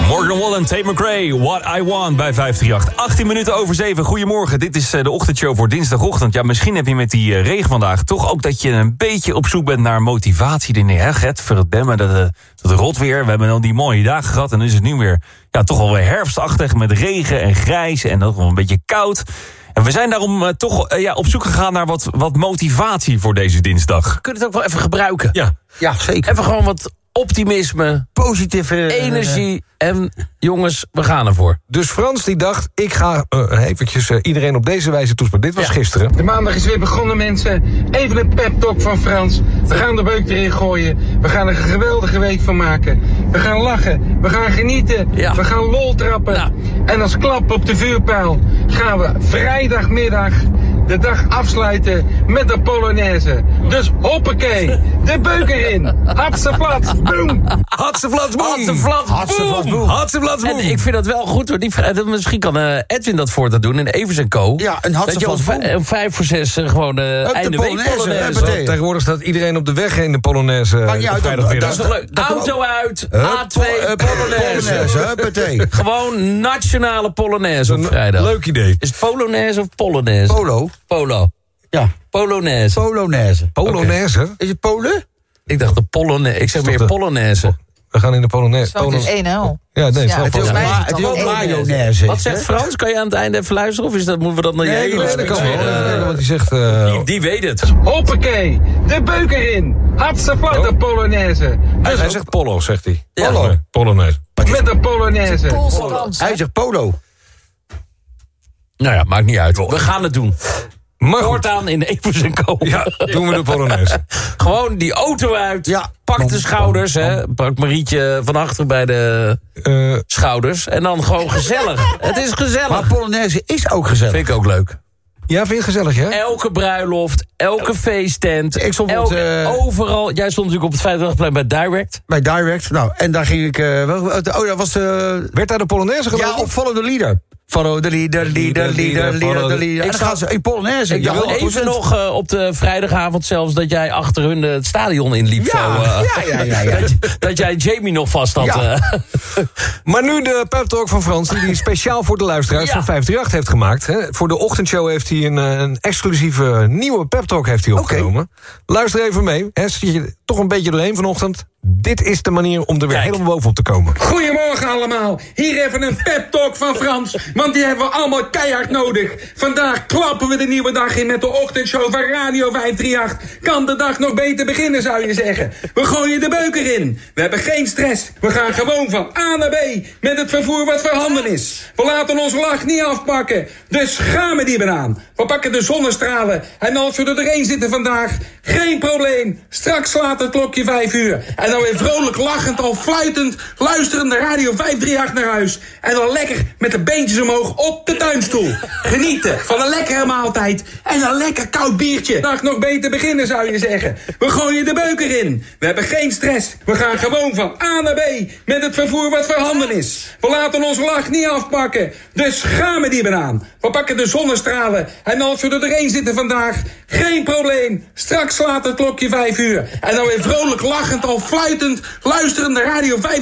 Morgan Wallen, Tate McRae, What I Want bij 538. 18 minuten over 7. Goedemorgen, dit is de ochtendshow voor dinsdagochtend. Ja, misschien heb je met die regen vandaag toch ook dat je een beetje op zoek bent naar motivatie. Nee, Gert, voor het bemmen, dat rot weer. We hebben al die mooie dagen gehad en dan is het nu weer toch alweer herfstachtig met regen en grijs en ook wel een beetje koud. En we zijn daarom toch op zoek gegaan naar wat motivatie voor deze dinsdag. We kunnen het ook wel even gebruiken. Ja, zeker. Even gewoon wat optimisme, positieve energie en jongens, we gaan ervoor. Dus Frans die dacht, ik ga eventjes iedereen op deze wijze toespreken. Dit was gisteren. De maandag is weer begonnen, mensen. Even een pep talk van Frans. We gaan de beuk erin gooien. We gaan er een geweldige week van maken. We gaan lachen. We gaan genieten. Ja. We gaan lol trappen. Ja. En als klap op de vuurpijl gaan we vrijdagmiddag de dag afsluiten met de Polonaise. Dus hoppakee, de beuk erin. Hatseflats, boom. Hatseflats, boom. Hatseflats, boom. Hatseflats, boom. En ik vind dat wel goed, hoor. Misschien kan Edwin dat voor doen in Evers & Co. Ja, een hatseflats, boom. Dat je om 5 voor 6 gewoon einde week Polonaise. Tegenwoordig staat iedereen op de weg in de Polonaise. Dat is wel leuk. Auto uit, A2, Polonaise. Gewoon nationale Polonaise op vrijdag. Leuk idee. Is het Polonaise of Polonaise? Polo. Ja. Polonaise. Polonaise? Okay. Is het Polen? Ik dacht de Polonaise. Ik zeg meer Polonaise. We gaan in de Polonaise. Zo, het is 1-0. Ja, nee, het is wel mayonaise. Wat zegt Frans? Kan je aan het einde even luisteren? Of moeten we dat naar jij? Nee, dat kan wel. Wat hij zegt. Die weet het. Hoppakee, de beuk erin. Hatseflats, de Polonaise. Dus Hij zegt polo, zegt hij. Ja. Polonaise. met de Polonaise. Hij zegt polo. Nou ja, maakt niet uit. We gaan het doen. Maar Voortaan in Evers & Co. Ja, doen we de Polonaise. Gewoon die auto uit. Ja. Pak de schouders. Pak Marietje van achter bij de schouders. En dan gewoon gezellig. Het is gezellig. Maar Polonaise is ook gezellig. Vind ik ook leuk. Ja, vind je het gezellig, hè? Elke bruiloft, elke feesttent. Ik stond overal. Jij stond natuurlijk op het 50-plein bij Direct. Bij Direct. Nou, en daar ging ik... dat was... Werd daar de Polonaise gelopen? Ja, op Follow the Leader. Follow the leader. En dan gaan ze in Polonaise. Ik dacht even nog op de vrijdagavond zelfs dat jij achter hun het stadion inliep. Ja. Dat jij Jamie nog vast had. Ja. Maar nu de pep talk van Frans, die hij speciaal voor de luisteraars van 538 heeft gemaakt. Hè. Voor de ochtendshow heeft hij een exclusieve nieuwe pep talk opgenomen. Luister even mee. Hè. Zit je toch een beetje doorheen vanochtend? Dit is de manier om er weer helemaal bovenop te komen. Goedemorgen allemaal. Hier even een pep talk van Frans. Want die hebben we allemaal keihard nodig. Vandaag klappen we de nieuwe dag in met de ochtendshow van Radio 538. Kan de dag nog beter beginnen, zou je zeggen. We gooien de beuk erin. We hebben geen stress. We gaan gewoon van A naar B met het vervoer wat voorhanden is. We laten onze lach niet afpakken. Dus gaan we die banaan. We pakken de zonnestralen. En als we er doorheen zitten vandaag, geen probleem. Straks slaat het klokje 5 uur. En dan weer vrolijk lachend, al fluitend, luisterend naar Radio 538 naar huis. En dan lekker met de beentjes omhoog op de tuinstoel. Genieten van een lekkere maaltijd en een lekker koud biertje. Dag nog beter beginnen, zou je zeggen. We gooien de beuk erin. We hebben geen stress. We gaan gewoon van A naar B met het vervoer wat voorhanden is. We laten onze lach niet afpakken. Dus gaan we die banaan. We pakken de zonnestralen. En als we er doorheen zitten vandaag, geen probleem. Straks slaat het klokje 5 uur. En dan weer vrolijk lachend, al fluitend, luisterend naar Radio 538